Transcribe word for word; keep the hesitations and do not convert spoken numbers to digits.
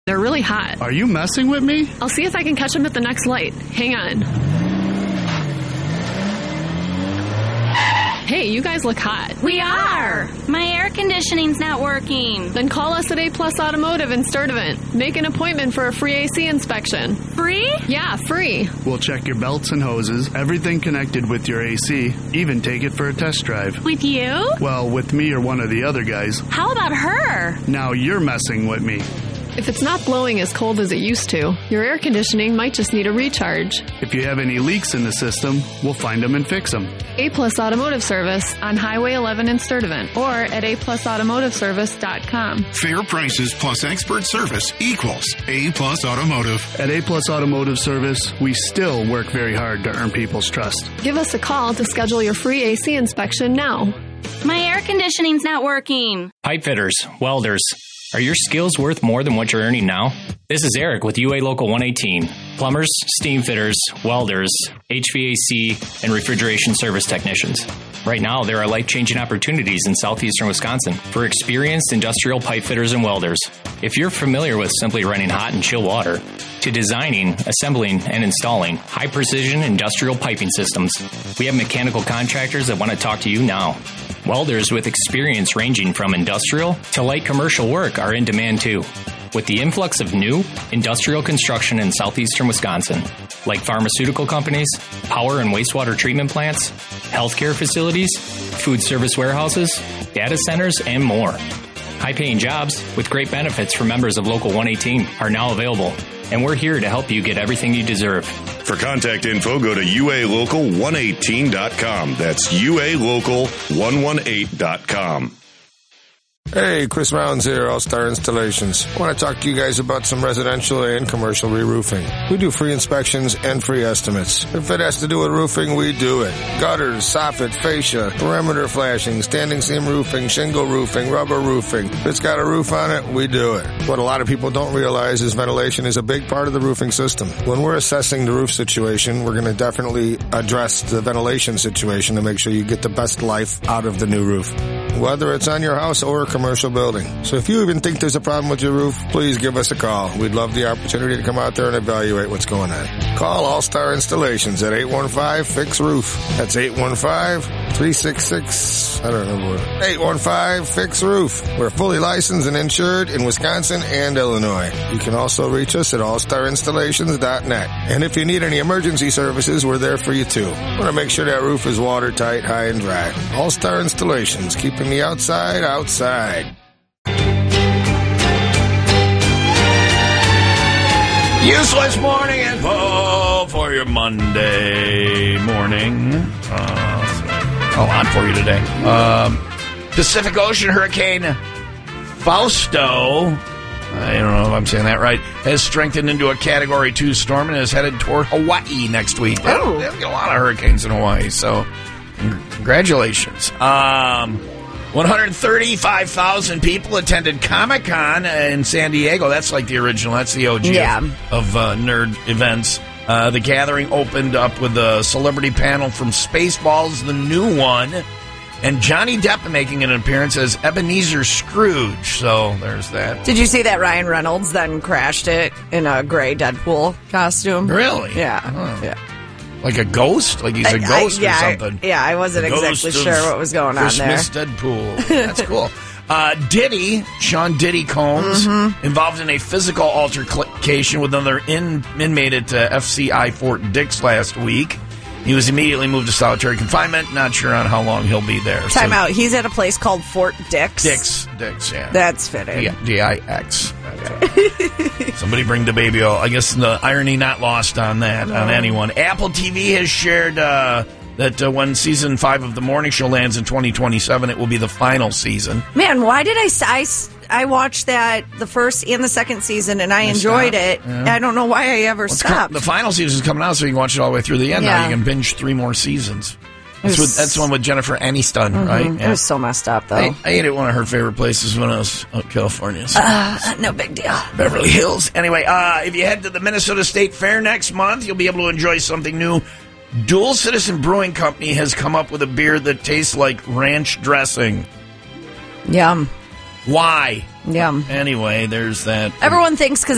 They're really hot. Are you messing with me? I'll see if I can catch them at the next light. Hang on. Hey, you guys look hot. We are. My air conditioning's not working. Then call us at A Plus Automotive in Sturtevant. Make an appointment for a free A C inspection. Free? Yeah, free. We'll check your belts and hoses, everything connected with your A C, even take it for a test drive. With you? Well, with me or one of the other guys. How about her? Now you're messing with me. If it's not blowing as cold as it used to, your air conditioning might just need a recharge. If you have any leaks in the system, we'll find them and fix them. A Plus Automotive Service on Highway eleven in Sturtevant or at a plus automotive service dot com. Fair prices plus expert service equals A Plus Automotive. At A Plus Automotive Service, we still work very hard to earn people's trust. Give us a call to schedule your free A C inspection now. My air conditioning's not working. Pipe fitters, welders. Are your skills worth more than what you're earning now? This is Eric with U A Local one eighteen. Plumbers, steam fitters, welders, H V A C, and refrigeration service technicians. Right now, there are life-changing opportunities in southeastern Wisconsin for experienced industrial pipe fitters and welders. If you're familiar with simply running hot and chill water, to designing, assembling, and installing high-precision industrial piping systems, we have mechanical contractors that want to talk to you now. Welders with experience ranging from industrial to light commercial work are in demand too. With the influx of new industrial construction in southeastern Wisconsin, like pharmaceutical companies, power and wastewater treatment plants, healthcare facilities, food service warehouses, data centers, and more. High-paying jobs with great benefits for members of Local one eighteen are now available, and we're here to help you get everything you deserve. For contact info, go to U A local one eighteen dot com. That's U A local one eighteen dot com. Hey, Chris Rounds here, All-Star Installations. I want to talk to you guys about some residential and commercial re-roofing. We do free inspections and free estimates. If it has to do with roofing, we do it. Gutters, soffit, fascia, perimeter flashing, standing seam roofing, shingle roofing, rubber roofing. If it's got a roof on it, we do it. What a lot of people don't realize is ventilation is a big part of the roofing system. When we're assessing the roof situation, we're going to definitely address the ventilation situation to make sure you get the best life out of the new roof, whether it's on your house or a commercial building. So if you even think there's a problem with your roof, please give us a call. We'd love the opportunity to come out there and evaluate what's going on. Call All-Star Installations at eight one five, fix roof. That's eight one five, three six six, I don't know, eight one five, fix roof. We're fully licensed and insured in Wisconsin and Illinois. You can also reach us at all star installations dot net. And if you need any emergency services, we're there for you too. We want to make sure that roof is watertight, high and dry. All-Star Installations, keeping the outside outside. Useless morning info for your Monday morning. Uh, a lot for you today. Um, Pacific Ocean Hurricane Fausto, I don't know if I'm saying that right, has strengthened into a Category two storm and is headed toward Hawaii next week. Oh. They get a lot of hurricanes in Hawaii, so congratulations. Um... one hundred thirty-five thousand people attended Comic-Con in San Diego. That's like the original. That's the O G yeah. of, of uh, nerd events. Uh, the gathering opened up with a celebrity panel from Spaceballs, the new one, and Johnny Depp making an appearance as Ebenezer Scrooge. So there's that. Did you see that Ryan Reynolds then crashed it in a gray Deadpool costume? Really? Yeah. Oh. Yeah. Like a ghost? Like he's a I, ghost I, yeah, or something? I, yeah, I wasn't the exactly sure what was going on there. Christmas Deadpool. That's cool. Uh, Diddy, Sean Diddy Combs, mm-hmm. involved in a physical altercation with another in, inmate at uh, F C I Fort Dix last week. He was immediately moved to solitary confinement. Not sure on how long he'll be there. Time so, out. He's at a place called Fort Dix? Dix. Dix, yeah. That's fitting. Yeah, D I X. Somebody bring the baby. I guess the irony not lost on that, no. on anyone. Apple T V has shared uh, that uh, when season five of The Morning Show lands in twenty twenty-seven, it will be the final season. Man, why did I... I I watched that, the first and the second season, and I, I enjoyed stopped. it. Yeah. I don't know why I ever well, stopped. Com- the final season is coming out, so you can watch it all the way through the end. Yeah. Now you can binge three more seasons. That's, was, with, that's the one with Jennifer Aniston, mm-hmm. right? Yeah. It was so messed up, though. I, I ate at one of her favorite places when I was out in California. So uh, no big deal. Beverly Hills. Anyway, uh, if you head to the Minnesota State Fair next month, you'll be able to enjoy something new. Dual Citizen Brewing Company has come up with a beer that tastes like ranch dressing. Yum. Why? Yum. Anyway, there's that. Everyone thinks because